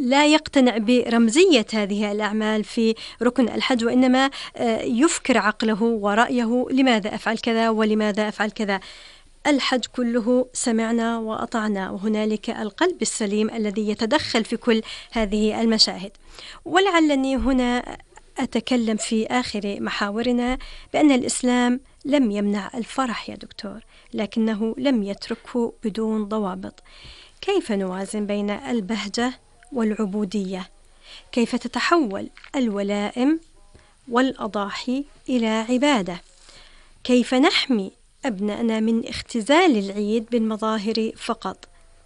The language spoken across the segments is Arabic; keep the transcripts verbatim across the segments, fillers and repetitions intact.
لا يقتنع برمزية هذه الأعمال في ركن الحج، وإنما يفكر عقله ورأيه لماذا أفعل كذا ولماذا أفعل كذا. الحج كله سمعنا وأطعنا، وهنالك القلب السليم الذي يتدخل في كل هذه المشاهد. ولعلني هنا أتكلم في آخر محاورنا بأن الإسلام لم يمنع الفرح يا دكتور، لكنه لم يتركه بدون ضوابط. كيف نوازن بين البهجة والعبودية؟ كيف تتحول الولائم والأضاحي إلى عبادة؟ كيف نحمي أبنائنا من اختزال العيد بالمظاهر فقط؟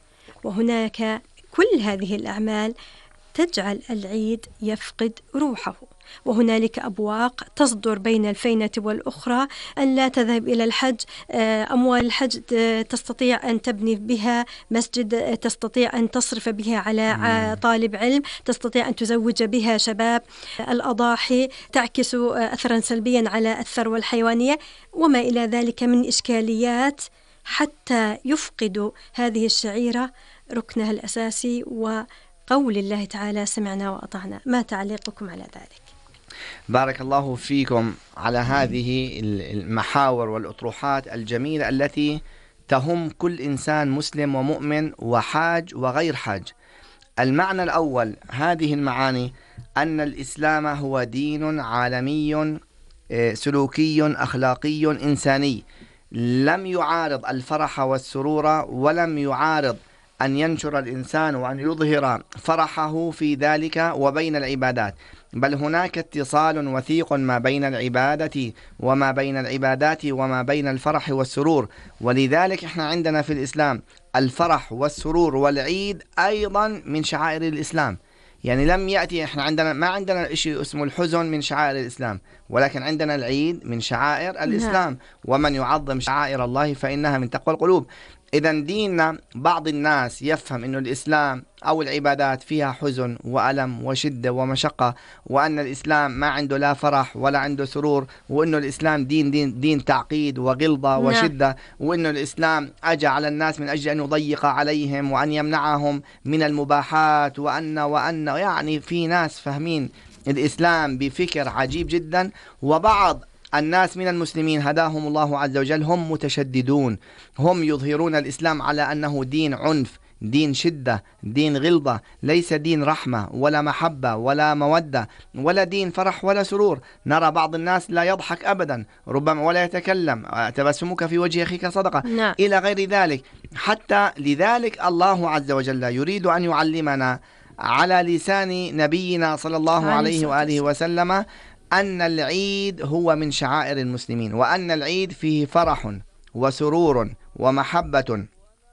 وهناك كل هذه الأعمال تجعل العيد يفقد روحه، وهنالك أبواق تصدر بين الفينة والأخرى أن لا تذهب إلى الحج. أموال الحج تستطيع أن تبني بها مسجد، تستطيع أن تصرف بها على طالب علم، تستطيع أن تزوج بها شباب. الأضاحي تعكس أثرا سلبيا على الثروة الحيوانية وما إلى ذلك من إشكاليات، حتى يفقد هذه الشعيرة ركنها الأساسي وقول الله تعالى سمعنا وأطعنا. ما تعليقكم على ذلك؟ بارك الله فيكم على هذه المحاور والأطروحات الجميلة التي تهم كل إنسان مسلم ومؤمن وحاج وغير حاج. المعنى الأول، هذه المعاني أن الإسلام هو دين عالمي سلوكي أخلاقي إنساني، لم يعارض الفرح والسرور، ولم يعارض أن ينشر الإنسان وأن يظهر فرحه في ذلك وبين العبادات، بل هناك اتصال وثيق ما بين العبادة وما بين العبادات وما بين الفرح والسرور. ولذلك احنا عندنا في الإسلام الفرح والسرور والعيد أيضا من شعائر الإسلام. يعني لم يأتي، احنا عندنا ما عندنا شيء اسمه الحزن من شعائر الإسلام، ولكن عندنا العيد من شعائر الإسلام، ومن يعظم شعائر الله فإنها من تقوى القلوب. إذا ديننا، بعض الناس يفهم أن الإسلام أو العبادات فيها حزن وألم وشدة ومشقة، وأن الإسلام ما عنده لا فرح ولا عنده سرور، وأنه الإسلام دين دين دين تعقيد وغلظة وشدة، وأنه الإسلام أجى على الناس من أجل أن يضيق عليهم وأن يمنعهم من المباحات، وأن وأن يعني في ناس فاهمين الإسلام بفكر عجيب جدا. وبعض الناس من المسلمين هداهم الله عز وجل هم متشددون، هم يظهرون الإسلام على أنه دين عنف، دين شدة، دين غلظة، ليس دين رحمة ولا محبة ولا مودة ولا دين فرح ولا سرور. نرى بعض الناس لا يضحك أبدا ربما ولا يتكلم، تبسمك في وجه أخيك صدقة، نعم. إلى غير ذلك. حتى لذلك الله عز وجل يريد أن يعلمنا على لسان نبينا صلى الله عليه وآله وسلم أن العيد هو من شعائر المسلمين، وأن العيد فيه فرح وسرور ومحبة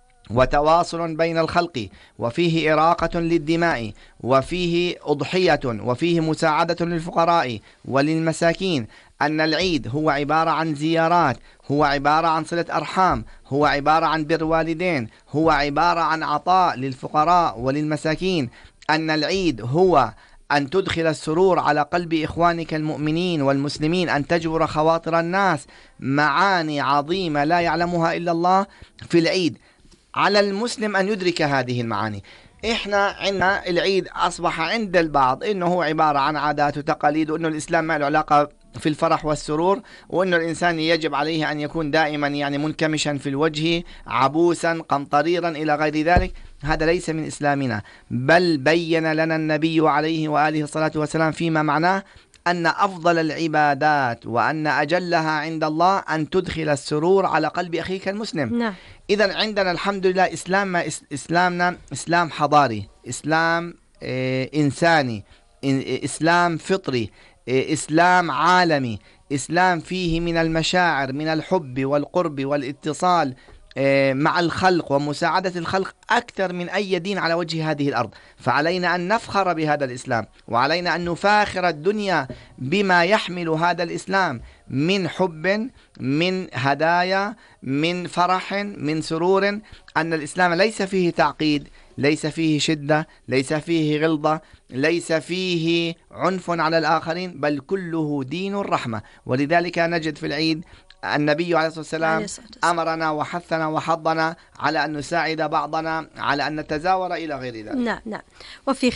وتواصل بين الخلق، وفيه إراقة للدماء، وفيه أضحية، وفيه مساعدة للفقراء وللمساكين. أن العيد هو عبارة عن زيارات، هو عبارة عن صلة أرحام، هو عبارة عن بر والدين، هو عبارة عن عطاء للفقراء وللمساكين. أن العيد هو أن تدخل السرور على قلب إخوانك المؤمنين والمسلمين، أن تجبر خواطر الناس. معاني عظيمة لا يعلمها إلا الله في العيد. على المسلم أن يدرك هذه المعاني. إحنا عندنا العيد أصبح عند البعض إنه هو عبارة عن عادات وتقاليد، وإنه الإسلام ما له علاقة في الفرح والسرور، وإنه الإنسان يجب عليه أن يكون دائما يعني منكمشا في الوجه، عبوسا قمطريرا إلى غير ذلك. هذا ليس من إسلامنا، بل بين لنا النبي عليه وآله الصلاة والسلام فيما معناه أن أفضل العبادات وأن أجلها عند الله أن تدخل السرور على قلب أخيك المسلم. نعم. إذن عندنا الحمد لله إسلام إسلامنا إسلام حضاري، إسلام إيه إنساني، إسلام فطري، إيه إسلام عالمي، إسلام فيه من المشاعر، من الحب والقرب والاتصال مع الخلق ومساعدة الخلق أكثر من أي دين على وجه هذه الأرض. فعلينا أن نفخر بهذا الإسلام، وعلينا أن نفاخر الدنيا بما يحمل هذا الإسلام من حب، من هدايا، من فرح، من سرور. أن الإسلام ليس فيه تعقيد، ليس فيه شدة، ليس فيه غلظة، ليس فيه عنف على الآخرين، بل كله دين الرحمة. ولذلك نجد في العيد النبي عليه الصلاة والسلام أمرنا وحثنا وحضنا على أن نساعد بعضنا، على أن نتزاور إلى غير ذلك. نعم نعم. وفي